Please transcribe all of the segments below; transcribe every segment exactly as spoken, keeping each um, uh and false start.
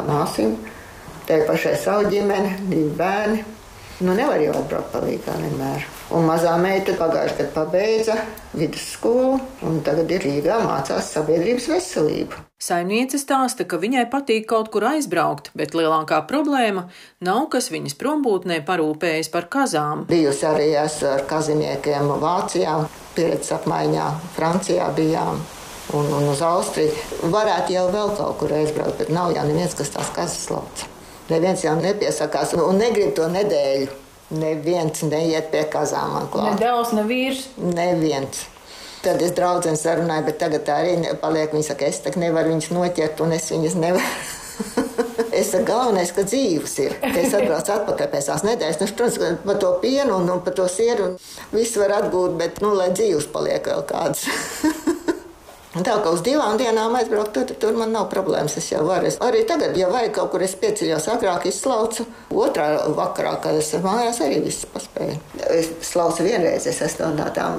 divām māsīm, tai pašai savu ģimeni, divi bērni. Nu, nevar jau atbraukt palīgā vienmēr. Un mazā meita pagājušajā gadā pabeidza vidusskolu, un tagad ir Rīgā, mācās sabiedrības veselību. Saimniece stāsta, ka viņai patīk kaut kur aizbraukt, bet lielākā problēma nav, kas viņas prombūtnē parūpējas par kazām. Bijusi arī es ar kaziniekiem Vācijā, pieredzes apmaiņā Francijā bijām un, un uz Austriju. Varētu jau vēl kaut kur aizbraukt, bet nav jau neviens, kas tās kazas lauca. Neviens jau nepiesakās un negrib to nedēļu. Neviens neiet pie kazām man klāt. Ne dēls, ne vīrs? Neviens. Tad es draudzeni sarunāju, bet tagad tā arī paliek. Viņa saka, es tak nevaru viņas noķert un es viņas nevaru. Es saku, galvenais, ka dzīves ir. Ka es atbraucu atpakaļ pēc tās nedēļas. Nu, protams, par to pienu un, un par to sieru un visu var atgūt, bet, nu, lai dzīves paliek vēl kādas. Tā kā uz divām dienām aizbraukt, tur, tur man nav problēmas, es jau varu. Es arī tagad, ja vajag kaut kur, es pieceļos agrāk, izslaucu. Otrā vakarā, kad es mājās, arī viss paspēju. Es slaucu vienreiz, es esmu no tādām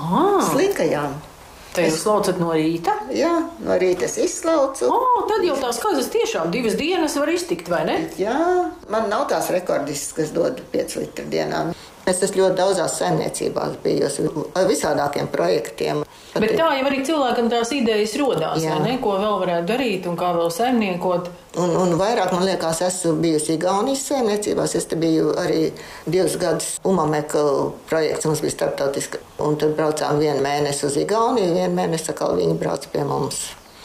slinkajām. Tad jūs slaucat no rīta? Jā, no rīta es izslaucu. O, tad jau tās kazas tiešām divas dienas var iztikt, vai ne? Jā, man nav tās rekordistas, kas dod pieci litri dienā. Es esmu ļoti daudzās saimniecībās bijusi ar visādākiem projektiem. Bet tā jau arī cilvēkam tās idejas rodās, jā. Vai ne? Ko vēl varētu darīt un kā vēl saimniekot. Un, un vairāk, man liekas, esmu bijusi Igaunijas saimniecībās. Es te biju arī divus gadus Umameka projekts, mums bija starptautiska. Un tad braucām vienu mēnesi uz Igauniju, vienu mēnesi atkal viņi brauc pie mums.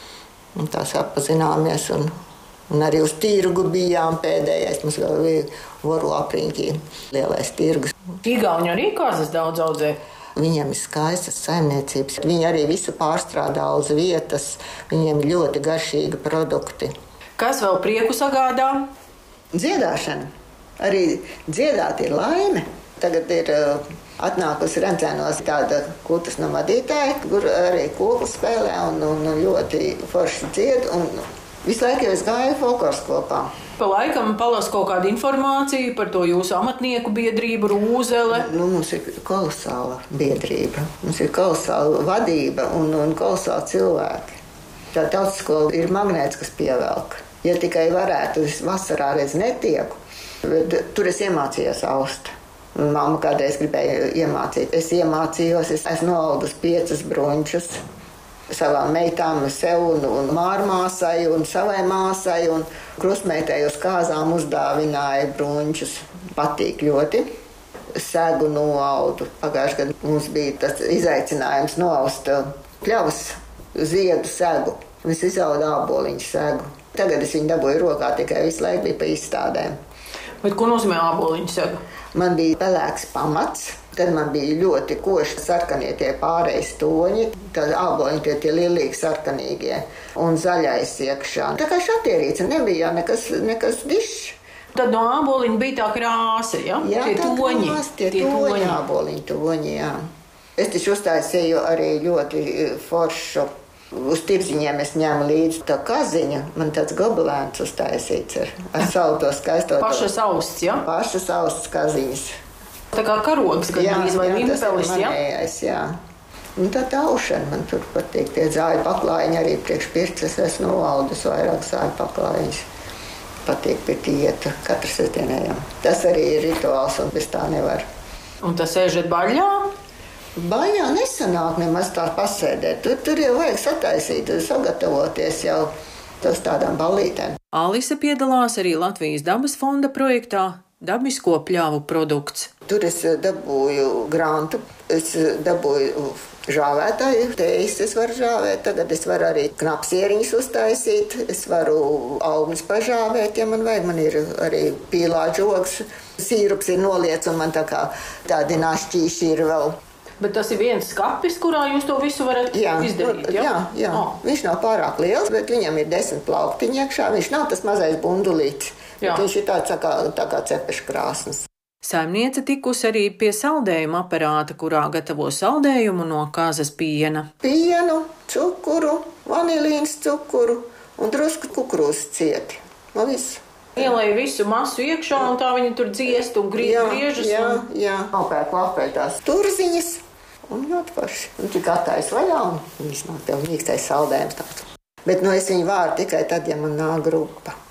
Un tās apazināmies un... Un arī uz tirgu bijām pēdējais. Mums vēl bija Voru apriņķī lielais tirgus. Igauņi arī kazas daudz audzē? Viņiem ir skaistas saimniecības. Viņi arī visu pārstrādā uz vietas. Viņiem ir ļoti garšīgi produkti. Kas vēl prieku sagādā? Dziedāšana. Arī dziedāt ir laime. Tagad ir uh, atnākusi Rencēnos tāda kultas no vadītāja, kur arī koku spēlē un, un ļoti forši dzied. Un, visu laiku es gāju folkloras kopā. Pa laikam palas kaut kādu informāciju par to jūsu amatnieku biedrību Rūzele. Nu, mums ir kolosāla biedrība, mums ir kolosāla vadība un, un kolosāli cilvēki. Tā tautskola ir magnēts, kas pievelk. Ja tikai varētu, es vasarā reiz netieku, bet tur es iemācījos aust. Mamma kādreiz gribēja iemācīt. Es iemācījos, es esmu noaldus piecas bruņčus. Savām meitām, sev un, un mārmāsai un savai māsai un krustmeitai uz kāzām uzdāvināja bruņčus. Patīk ļoti. Segu noaudu. Pagājušajā gadā mums bija tas izaicinājums noaust pļavas ziedu segu. Es izaudu āboliņu segu. Tagad es viņu dabūju rokā, tikai visu laiku bija pa izstādēm. Bet ko nozīmē āboliņu segu? Man bija pelēks pamats. Tad man bija ļoti koši sarkanie tie pārējais toņi, tad āboliņi tie, tie lielīgi sarkanīgie un zaļais iekšā. Tā kā šatierīca nebija nekas, nekas dišs. Tad no āboliņa bija tā krāsa, ja? Jā, tie tā toņi. krāsa, tie tie toņi, toņi, āboliņi toņi, jā. Es taču uztaisīju arī ļoti foršu. Uz tirziņiem es ņēmu līdzi tā kaziņa. Man tāds gobelēns uztaisīts ar, ar savu to skaisto. Pašas austs, ja? Pašas austs kaziņas. Tā kā karogs, kad jā, drīz vai jā, vimpelis, ja? Manējais, jā. Un tā taušana man tur patīk. Tie zāļu paklājiņi arī priekš pirces. Es novaldas vairāk zāļu paklājiņus. Patīk pirti iet katru sestdienējām. Tas arī ir rituāls un bez tā nevar. Un tas ēžat baļā? Baļā nesanāk nemaz tā pasēdēt. Tur, tur jau vajag sataisīt, sagatavoties jau uz tādām ballītēm. Alise piedalās arī Latvijas dabas fonda projektā Dabisko pļavu produkts. Tur es dabūju grantu, es dabūju žāvētāju, tējas es varu žāvēt, tagad es varu arī knapsieriņus uztaisīt, es varu augļus pažāvēt, ja man vajag, man ir arī pīlāģu ogas, sīrups ir noliec un man tā kā tādi našķīši ir vēl. Bet tas ir viens skapis, kurā jūs to visu varat jā, izdarīt, ja? Jā, jā. Oh. Viņš nav pārāk liels, bet viņam ir desmit plauktiņi iekšā, viņš nav tas mazais bundulīts. Viņš ir tāds tā kā, tā kā cepeša krāsnes. Saimniece tikusi arī pie saldējuma aparāta, kurā gatavo saldējumu no kazas piena. Pienu, cukuru, vanilīnas cukuru un drusku kukurūzas cieti. No visu. Ielēja visu masu iekšā un tā viņa tur dziest un griežas. Jā, un... jā. Nopērk lapē tās turziņas un ļoti forši. Un tik attājas vaļā un viss nav tev mīkstais saldējums tāds. Bet nu es viņu vāru tikai tad, ja man nāk grupa.